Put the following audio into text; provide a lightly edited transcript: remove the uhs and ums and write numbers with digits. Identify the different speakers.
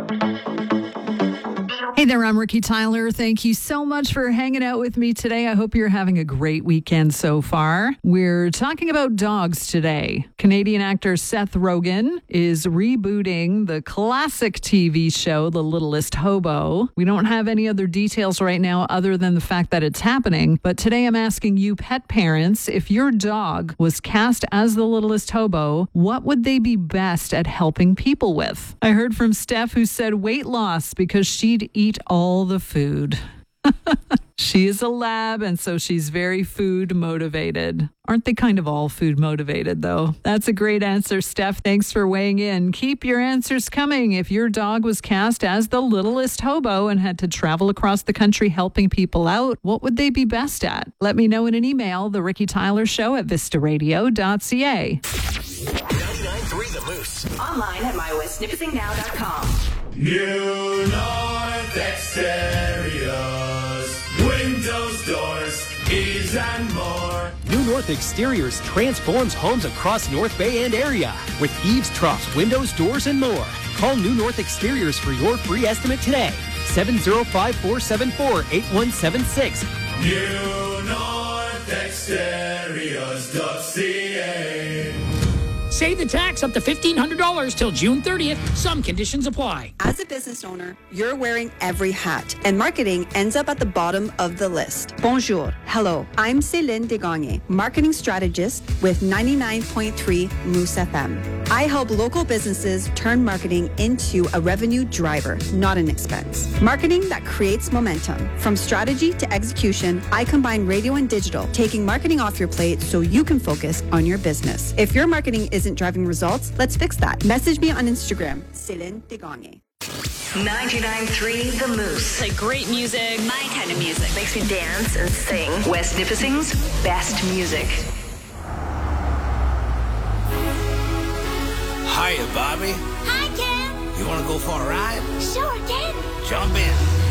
Speaker 1: Hey there, I'm Ricky Tyler. Thank you so much for hanging out with me today. I hope you're having a great weekend so far. We're talking about dogs today. Canadian actor Seth Rogen is rebooting the classic TV show, The Littlest Hobo. We don't have any other details right now other than the fact that it's happening. But today I'm asking you pet parents, if your dog was cast as the Littlest Hobo, what would they be best at helping people with? I heard from Steph, who said weight loss because she'd eat all the food. She is a lab, and so she's very food motivated. Aren't they kind of all food motivated, though? That's a great answer, Steph. Thanks for weighing in. Keep your answers coming. If your dog was cast as the Littlest Hobo and had to travel across the country helping people out, what would they be best at? Let me know in an email, The Ricky Tyler Show at vistaradio.ca.
Speaker 2: 99.3 The Moose.
Speaker 3: Online at mywestsnippetsingnow.com.
Speaker 4: New North Exteriors, windows, doors, eaves, and more.
Speaker 5: New North Exteriors transforms homes across North Bay and area with eaves, troughs, windows, doors, and more. Call New North Exteriors for your free estimate today. 705-474-8176.
Speaker 4: New North Exteriors.ca.
Speaker 6: Save the tax up to $1,500 till June 30th. Some conditions apply.
Speaker 7: As a business owner, you're wearing every hat, and marketing ends up at the bottom of the list. Bonjour. Hello. I'm Céline Desgagne, marketing strategist with 99.3 Moose FM. I help local businesses turn marketing into a revenue driver, not an expense. Marketing that creates momentum. From strategy to execution, I combine radio and digital, taking marketing off your plate so you can focus on your business. If your marketing isn't driving results, let's fix that. Message me on Instagram, Céline Desgagne.
Speaker 3: 99.3 The Moose.
Speaker 8: Like great music.
Speaker 3: My kind of music. Makes me dance and sing. West Nipissing's best music.
Speaker 2: Hiya, Bobby.
Speaker 8: Hi, Ken.
Speaker 2: You want to go for a ride?
Speaker 8: Sure, Ken.
Speaker 2: Jump in.